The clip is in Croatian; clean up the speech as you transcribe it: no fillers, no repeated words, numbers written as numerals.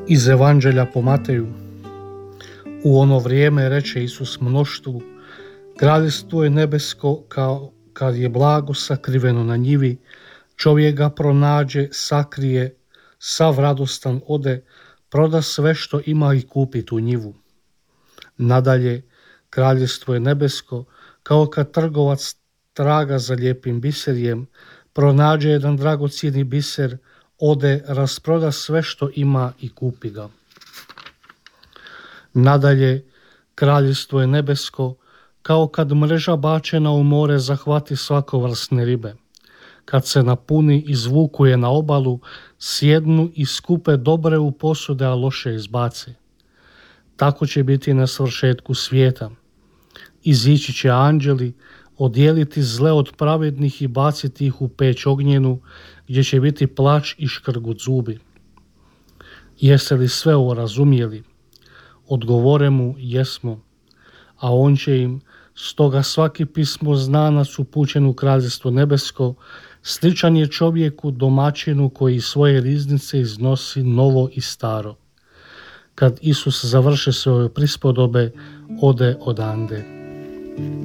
Iz Evanđelja po Mateju. U ono vrijeme reče Isus mnoštvu: Kraljevstvo je nebesko kao kad je blago sakriveno na njivi, čovjek ga pronađe, sakrije, sav radostan ode, proda sve što ima i kupi tu njivu. Nadalje, kraljevstvo je nebesko kao kad trgovac traga za lijepim biserjem, pronađe jedan dragocjeni biser, ode, rasproda sve što ima i kupi ga. Nadalje, kraljevstvo je nebesko kao kad mreža bačena u more zahvati svakovrsne ribe. Kad se napuni, izvuku je na obalu, sjednu i skupe dobre u posude, a loše izbace. Tako će biti na svršetku svijeta. Izići će anđeli, odijeliti zle od pravednih i baciti ih u peć ognjenu, gdje će biti plač i škrgut zubi. Jeste li sve ovo razumjeli? Odgovore mu: jesmo. A on će im: stoga svaki pismoznanac upućen u kraljevstvo nebesko sličan je čovjeku domaćinu koji svoje riznice iznosi novo i staro. Kad Isus završe svoje prispodobe, ode odande.